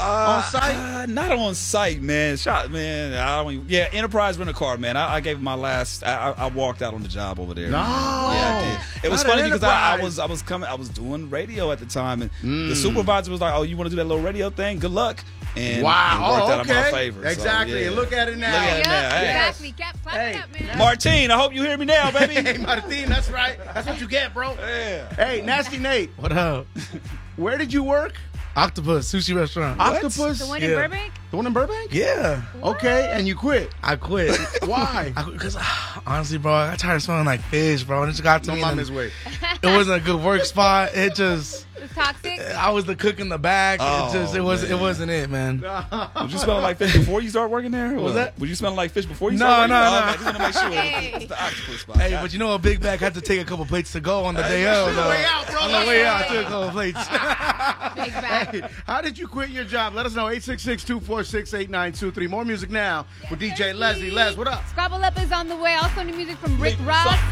On site? Not on site, man. Yeah, Enterprise Rent a Car, man. I gave my last. I walked out on the job over there. No. Yeah, I did. It was Not funny at because Enterprise. I was doing radio at the time, and the supervisor was like, "Oh, you want to do that little radio thing? Good luck." And it worked out in my favor. Exactly. So, yeah. And look at it now. Look at it now. Hey. Exactly. Clap it up, man. Martine, I hope you hear me now, baby. Hey, Martin, that's right. That's what you get, bro. Yeah. Hey, Nasty Nate, What up? where did you work? Octopus sushi restaurant. Octopus? The one Yeah. in Burbank? The one in Burbank? Yeah, Okay, and you quit. I quit. Why? Because honestly, bro, I got tired of smelling like fish, bro. And it just got to No me. mom and is way. It wasn't a good work spot. It just, It's toxic? I was the cook in the back. Oh, It wasn't it, man. Was you smelling like fish before you started working there? What was that? Was you smelling like fish before you No, started no, working no. there? I just want to make sure Hey. it's the octopus spot. Hey, but you know, a big bag had to take a couple plates to go on the day of. On the way out, bro. On the way out, I took a couple plates. Big bag. Hey, how did you quit your job? Let us know. 866-246-8923. More music now with DJ Leslie. Les, what up? Scrabble Up is on the way. Also new music from Rick Ross